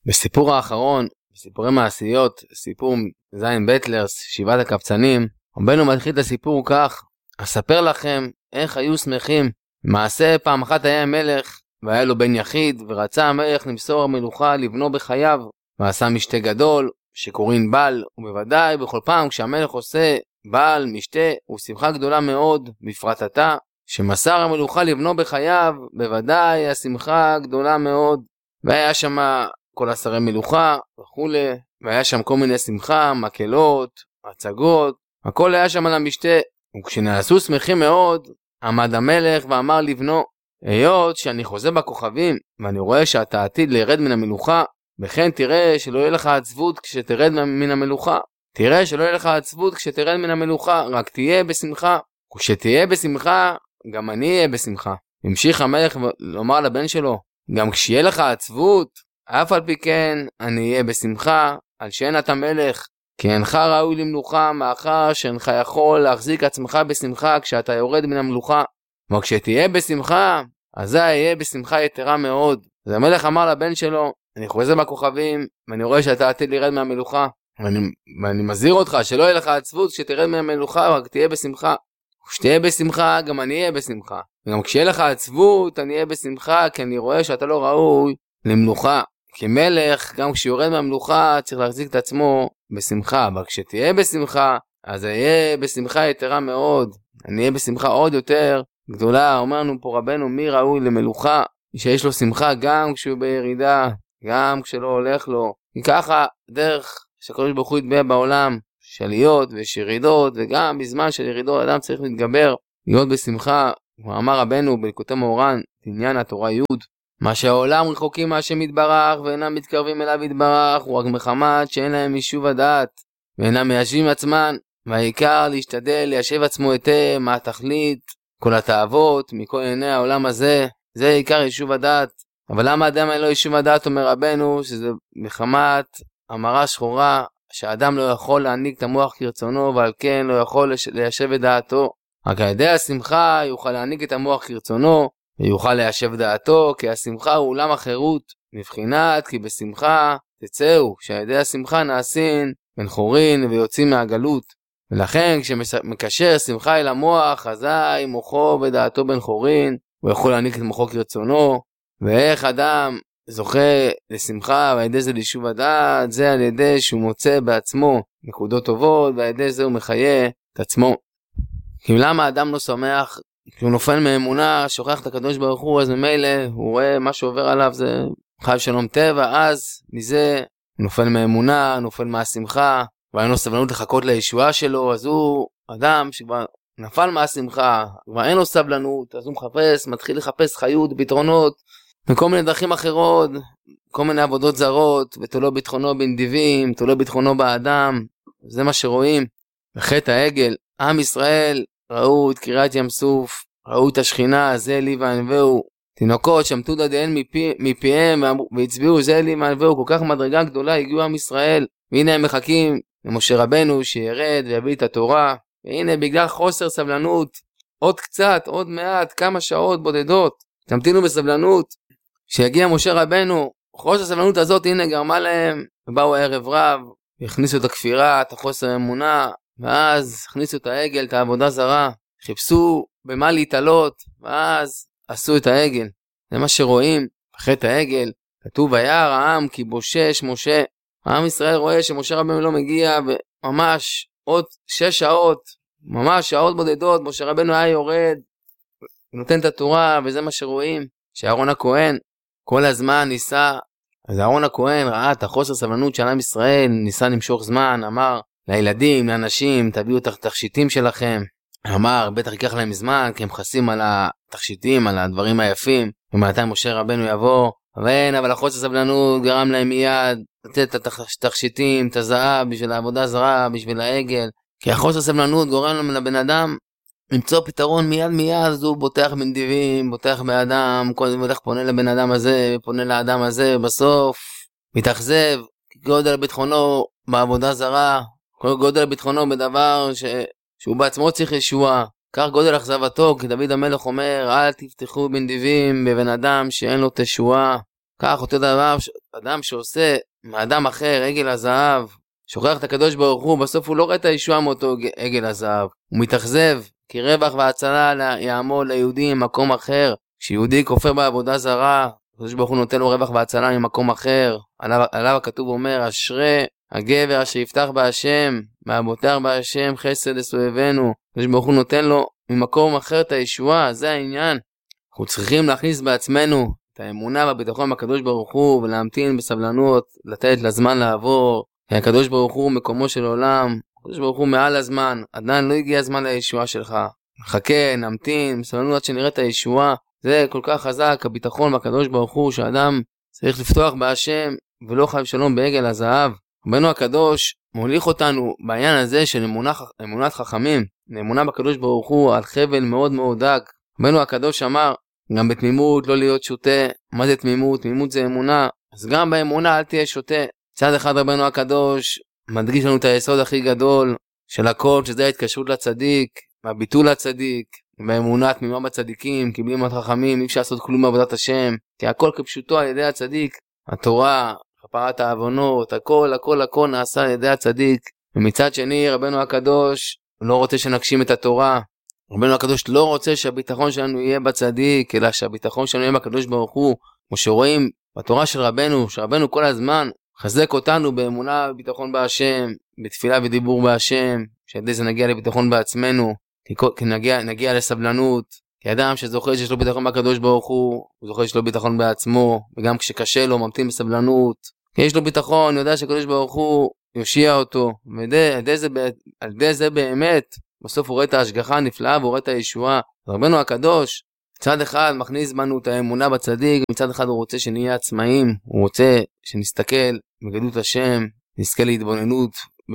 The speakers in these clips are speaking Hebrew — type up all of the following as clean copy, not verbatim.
בסיפור האחרון, בסיפורי מעשיות, סיפור זין בטלרס, שבעת הקבצנים, רבנו מתחיל את הסיפור כך: אספר לכם איך היו שמחים. מעשה פעם אחת היה מלך, והיה לו בן יחיד, ורצה המלך למסור מלוכה לבנו בחייו, ועשה משתה גדול שקוראים בל, ובוודאי בכל פעם כשהמלך עושה בל, משתה, הוא שמחה גדולה מאוד, בפרטתה, שמסר המלוכה לבנו בחייו, בוודאי השמחה גדולה מאוד. והיה שם כל השרי מלוכה וכולי, והיה שם כל מיני שמחה, מקלות, הצגות, הכל היה שם על המשתה. וכשנעשו שמחים מאוד, עמד המלך ואמר לבנו: היות שאני חוזה בכוכבים, ואני רואה שאתה עתיד לירד מן המלוכה, וכן תראה שלא יהיה לך עצבות כשתרד מן המלוכה. תראה שלא יהיה לך עצבות כשתרד מן המלוכה, רק תהיה בשמחה. כשתהיה בשמחה, גם אני אהיה בשמחה. המשיך המלך לומר לבן שלו: גם כשיהיה לך עצבות, אף על פי כן אני אהיה בשמחה, על שאין אתה מלך, כי אינך ראוי למלוכה, מאחר שאינך יכול להחזיק עצמך בשמחה כשאתה יורד מן המלוכה. וכשתהיה בשמחה, אז יהיה בשמחה יתרה מאוד. אז המלך אמר לבן שלו: אני חוזה בכוכבים, ואני רואה שאתה עתיד לירד מהמלוכה, ואני מזהיר אותך שלא יהיה לך עצבות כשתרד מהמלוכה, רק תהיה בשמחה. כשתהיה בשמחה, גם אני אהיה בשמחה. וגם כשיהיה לך עצבות, אני אהיה בשמחה, כי אני רואה שאתה לא ראוי למלוכה. כי מלך, גם כשיורד מהמלוכה, צריך להחזיק את עצמו בשמחה. אבל כשתהיה בשמחה, אז יהיה בשמחה יתרה מאוד. אני אהיה בשמחה עוד יותר גדולה. אומרנו פה רבנו, מי ראוי למלוכה? שיש לו שמחה גם כשהוא בירידה, גם כשלא הולך לו. כי ככה דרך שהקדוש ברוך הוא יתבע בעולם, יש עליות ויש ירידות, וגם בזמן של ירידות אדם צריך להתגבר, להיות בשמחה. אמר רבנו בליקוטי מאורן, עניין התורה י': מה שהעולם רחוקים מהשם יתברך ואינם מתקרבים אליו יתברך, הוא רק מחמת שאין להם יישוב הדעת ואינם מיישבים עצמן, והעיקר להשתדל ליישב עצמו היטב מה התכלית כל התאוות מכל עיני העולם הזה, זה עיקר יישוב הדעת. אבל למה אדם אין לו יישוב הדעת? אומר רבנו שזה מחמת המרה שחורה, שהאדם לא יכול להעניק את המוח כרצונו, ועל כן לא יכול ליישב את דעתו. רק על ידי השמחה יוכל להעניק את המוח כרצונו ויוכל ליישב דעתו, כי השמחה הוא עולם החירות, מבחינת כי בשמחה תצאו, שעל ידי השמחה נעשים בן חורין ויוצאים מהגלות. ולכן כשמקשר שמחה אל המוח, אזי מוחו ודעתו בן חורין, הוא יכול להעניק את מוחו כרצונו. ואיך אדם זוכה לשמחה ועל ידי זה ליישוב הדעת? זה על ידי שהוא מוצא בעצמו נקודות טובות, ועל ידי זה הוא מחיה את עצמו. כי למה אדם לא שמח? כשהוא נופל מאמונה, שוכח את הקדוש ברוך הוא, אז ממילא הוא רואה מה שעובר עליו זה חייב שלום טבע, אז מזה הוא נופל מאמונה, נופל מהשמחה, ואין לו סבלנות לחכות לישועה שלו. אז הוא אדם שכבר נפל מהשמחה, כבר אין לו סבלנות, אז הוא מתחיל לחפש חיות, פתרונות בכל מיני דרכים אחרות, כל מיני עבודות זרות, ותולו ביטחונו בנדיבים, תולו ביטחונו באדם. זה מה שרואים בחטא העגל. עם ישראל ראו את קריעת ים סוף, ראו את השכינה, זה לי וענבהו, תינוקות שמטו דדיהן מפיהם והצביעו זה לי וענבהו. כל כך מדרגה גדולה הגיעו עם ישראל, והנה הם מחכים למשה רבנו שירד ויביא את התורה. והנה בגלל חוסר סבלנות, עוד קצת, עוד מעט, כמה שעות בודדות, תמתינו בסבלנות שיגיע משה רבנו. חוסר הסבלנות הזאת הנה גרמה להם, ובאו ערב רב והכניסו את הכפירה, את החוסר אמונה, ואז הכניסו את העגל, את העבודה זרה, חיפשו במה להתעלות, ואז עשו את העגל. זה מה שרואים בחטא העגל. כתוב: וירא העם כי בושש משה. העם ישראל רואה שמשה רבנו לא מגיע, וממש עוד 6 שעות, ממש שעות בודדות, משה רבנו היה יורד ונותן את התורה. וזה מה שרואים, שאהרון הכהן כל הזמן ניסה. אז אהרון הכהן ראה את החוסר סבלנות של עם ישראל, ניסה למשוך זמן, אמר לילדים, לאנשים: תביאו את התכשיטים שלכם. אמר בטח ייקח להם זמן, כי הם חסים על התכשיטים, על הדברים היפים, ומתי משה רבנו יבוא. אבל החוסר סבלנות גרם להם מיד לתת את התכשיטים, את הזהב בשביל העבודה זרה, בשביל העגל. כי החוסר סבלנות גורם לבן אדם למצוא פתרון מיד, אז הוא בוטח בנדיבים, בוטח באדם, כל הזמן פונה לבן אדם הזה, פונה לאדם הזה, בסוף מתאכזב. גודל ביטחונו בעבודה זרה, כל גודל ביטחונו בדבר שהוא בעצמו צריך ישועה, כך גודל אכזבתו. כי דוד המלך אומר: אל תפתחו בנדיבים בבן אדם שאין לו תשועה. כך אותו דבר, אדם שעושה מאדם אחר עגל הזהב, שוכח את הקדוש ברוך הוא, בסוף הוא לא רואה את הישועה מאותו עגל הזהב, הוא מתאכזב, כי רווח והצלה יעמוד ליהודי ממקום אחר. כשיהודי כופר בעבודה זרה, הקדוש ברוך הוא נותן לו רווח והצלה ממקום אחר. עליו הכתוב אומר, אשרי הגבר אשר יפתח בהשם, מהבוטח בהשם חסד לסובבנו. הקדוש ברוך הוא נותן לו ממקום אחר את הישועה, זה העניין. אנחנו צריכים להכניס בעצמנו את האמונה והביטחון בקדוש ברוך הוא, ולהמתין בסבלנות, לתת לזמן לעבור. כי הקדוש ברוך הוא מקומו של עולם, הקדוש ברוך הוא מעל הזמן, עדיין לא הגיע הזמן לישועה שלך. נחכה, נמתין, בסבלנות עד שנראה את הישועה. זה כל כך חזק, הביטחון בקדוש ברוך הוא, שאדם צריך לפתוח בהשם, ולא חייב שלום בעגל הזהב. רבנו הקדוש מוליך אותנו בעניין הזה של אמונת חכמים, אמונה בקדוש ברוך הוא על חבל מאוד מאוד דק. רבנו הקדוש אמר, גם בתמימות לא להיות שוטה. מה זה תמימות? תמימות זה אמונה, אז גם באמונה אל תהיה שוטה. צד אחד רבנו הקדוש מדגיש לנו את היסוד הכי גדול של הכל, שזה ההתקשרות לצדיק, והביטול לצדיק, באמונה תמימה בצדיקים, כי בלי אמונת חכמים אי אפשר לעשות כלום בעבודת השם, כי הכל כפשוטו על ידי הצדיק, התורה, כפרת העוונות, הכל נעשה על ידי הצדיק. ומצד שני רבנו הקדוש לא רוצה שנגשים את התורה. רבנו הקדוש לא רוצה שהביטחון שלנו יהיה בצדיק, אלא שהביטחון שלנו יהיה בקדוש ברוך הוא, כמו שרואים בתורה של רבנו, שרבנו כל הזמן חזק אותנו באמונה וביטחון בהשם, בתפילה ודיבור בהשם, שעדי זה נגיע לביטחון בעצמנו, כי נגיע לסבלנות, כי אדם שזוכר שיש לו ביטחון בקדוש ברוך הוא זוכר שיש לו ביטחון בעצמו, וגם כשקשה לו ממתין בסבלנות, כי יש לו ביטחון, יודע שהקדוש ברוך הוא יושיע אותו, ועל ידי זה באמת, בסוף הוא רואה את ההשגחה הנפלאה והוא רואה את הישועה. רבנו הקדוש מצד אחד מכניס בנו את האמונה בצדיק, מצד אחד הוא רוצה שנהיה עצמאים, הוא רוצה שנסתכל בגדות השם, נזכה להתבוננות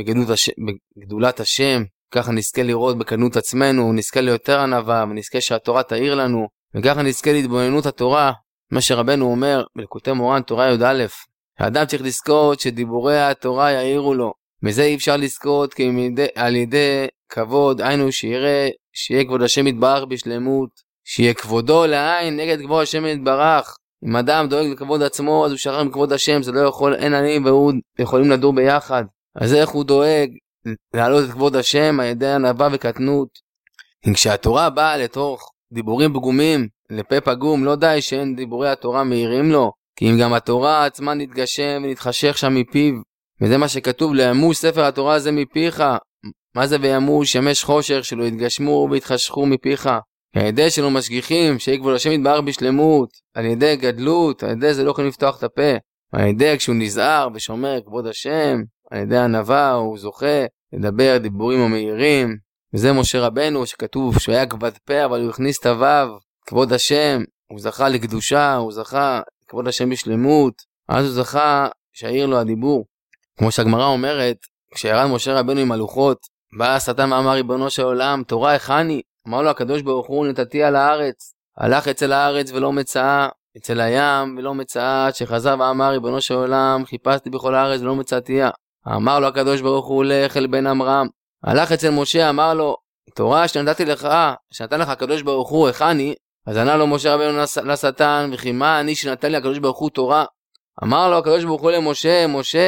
בגדולת השם, ככה נזכה לראות בקנות עצמנו, נזכה ליותר ענווה, ונזכה שהתורה תאיר לנו, וככה נזכה להתבוננות התורה, מה שרבנו אומר בליקוטי מורן תורה י"א, האדם צריך לזכות שדיבורי התורה יאירו לו, וזה אי אפשר לזכות כי על ידי כבוד, היינו שיהיה כבוד השם יתברך בשלמות, שיהיה כבודו לעין נגד כבוד השם יתברך. אם אדם דואג לכבוד עצמו אז הוא שכח מכבוד השם, זה לא יכול, אין אני והוא יכולים לדור ביחד. אז איך הוא דואג להעלות את כבוד השם על ידי ענווה וקטנות? אם כשהתורה באה לתוך דיבורים פגומים, לפה פגום, לא די שאין דיבורי התורה מהירים לו, כי אם גם התורה עצמה נתגשם ונתחשך שם מפיו, וזה מה שכתוב, לימוש ספר התורה הזה מפיך. מה זה וימוש? שמש חושך, שלא יתגשמו ויתחשכו מפיך. על ידי שלא משגיחים, שיהיה כבוד השם יתברך בשלמות, על ידי גדלות, על ידי זה לא יכולים לפתוח את הפה. על ידי כשהוא נזהר ושומר כבוד השם, על ידי ענווה הוא זוכה לדבר דיבורים המהירים. וזה משה רבנו שכתוב שהוא היה כבד פה, אבל הוא הכניס את הוו, כבוד השם, הוא זכה לקדושה, הוא זכה כבוד השם בשלמות, אז הוא זכה שיעיר לו הדיבור. כמו שהגמרא אומרת, כשירד משה רבנו עם הלוחות, בא השטן ואמר ריבונו של עולם, תורה הכני? אמר לו הקדוש ברוך הוא, נתתי על הארץ. הלך אצל הארץ ולא מצאה, אצל הים ולא מצאה, שחזר ואמר ריבונו של עולם, חיפשתי בכל הארץ ולא מצאתיה. אמר לו הקדוש ברוך הוא, לך אל בן עמרם. הלך אצל משה, אמר לו, תורה שנתתי לך, שנתן לך הקדוש ברוך הוא הכני? אז ענה לו משה רבנו לשטן, וכי מה אני שנתן לי הקדוש ברוך הוא תורה? אמר לו הקדוש ברוך הוא למשה,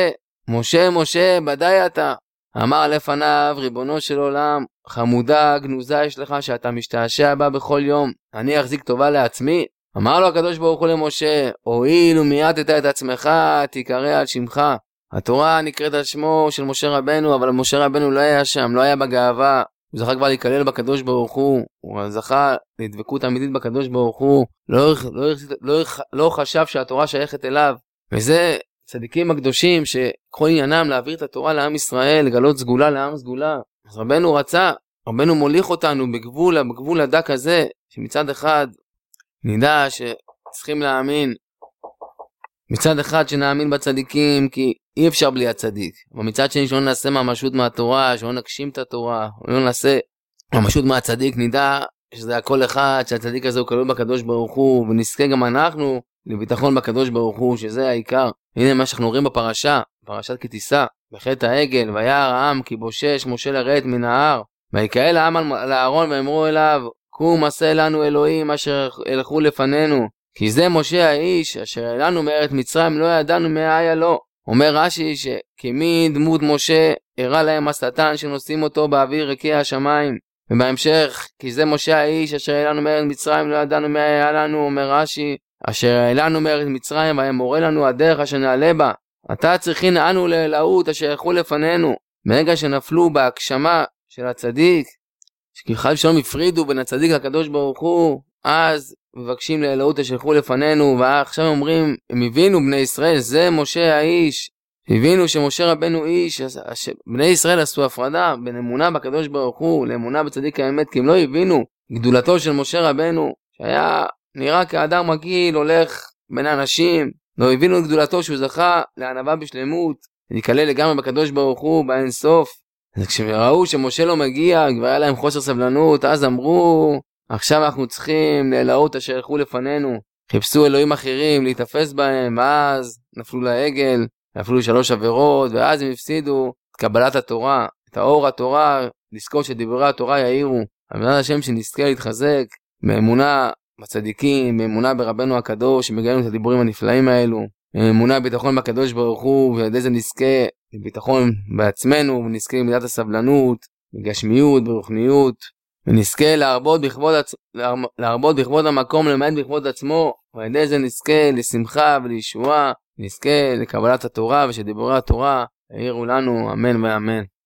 משה, בדי אתה. אמר לפניו, ריבונו של עולם, חמודה, גנוזה יש לך שאתה משתעשע בה בכל יום, אני אחזיק טובה לעצמי? אמר לו הקדוש ברוך הוא למשה, הואיל ומיעטת את עצמך, תיקרא על שמך. התורה נקראת על שמו של משה רבנו, אבל משה רבנו לא היה שם, לא היה בגאווה, הוא זכה כבר להיכלל בקדוש ברוך הוא, הוא זכה לדבקות אמיתית בקדוש ברוך הוא, לא חשב שהתורה שייכת אליו. וזה צדיקים הקדושים שכל עניינם להעביר את התורה לעם ישראל, לגלות סגולה לעם סגולה. אז רבנו רצה, רבנו מוליך אותנו בגבול הדק הזה, שמצד אחד נדע שצריכים להאמין, מצד אחד שנאמין בצדיקים כי אי אפשר בלי הצדיק, ומצד שני שלא נעשה ממשות מהתורה, שלא נגשים את התורה, לא נעשה ממשות מהצדיק, נדע שזה הכל אחד, שהצדיק הזה הוא כלול בקדוש ברוך הוא, ונזכה גם אנחנו לביטחון בקדוש ברוך הוא, שזה העיקר. הנה מה שאנחנו רואים בפרשה, פרשת כי תישא, בחטא העגל, וירא העם כי בושש משה לרדת מן ההר, ויקהל העם על הארון ואמרו אליו, קום עשה לנו אלוהים אשר הלכו לפנינו, כי זה משה האיש אשר העלנו מארץ מצרים לא ידענו מאיה לו. אומר רש"י שכמין דמות משה הראה להם השטן שנושאים אותו באוויר רקיע השמיים. ובהמשך, כי זה משה האיש אשר העלנו מארץ מצרים לא ידענו מאיה לנו, אומר רש"י, אשר העלנו מארץ מצרים והיה מורה לנו הדרך אשר נעלה בה. עתה צריכין אנו לאלוהות אשר ילכו לפנינו. ברגע שנפלו בהגשמה של הצדיק, שכחל שלום הפרידו בין הצדיק לקדוש ברוך הוא, אז מבקשים לאלוהות אשר ילכו לפנינו, ועכשיו אומרים, הם הבינו בני ישראל, זה משה האיש, הבינו שמשה רבנו איש, בני ישראל עשו הפרדה בין אמונה בקדוש ברוך הוא לאמונה בצדיק האמת, כי הם לא הבינו גדולתו של משה רבנו, שהיה נראה כאדם רגיל, הולך בין האנשים, לא הבינו את גדולתו שהוא זכה לענווה בשלמות, להיכלל לגמרי בקדוש ברוך הוא, באין סוף. אז כשראו שמשה לא מגיע, כבר היה להם חוסר סבלנות, אז אמרו, עכשיו אנחנו צריכים לאלוהות אשר ילכו לפנינו. חיפשו אלוהים אחרים להתאפס בהם, ואז נפלו לעגל, נפלו 3 עבירות, ואז הם הפסידו את קבלת התורה, את האור התורה, לזכור שדברי התורה יאירו. בעזרת השם שנזכה להתחזק באמונה בצדיקים, באמונה ברבנו הקדוש, שמגלים את הדיבורים הנפלאים האלו, באמונה ביטחון בקדוש ברוך הוא, ועל ידי זה נזכה לביטחון בעצמנו, ונזכה למידת הסבלנות, בגשמיות, ברוחניות, ונזכה להרבות בכבוד המקום, למעט בכבוד עצמו, ועל ידי זה נזכה לשמחה ולישועה, נזכה לקבלת התורה ושדברי התורה יאירו לנו, אמן ואמן.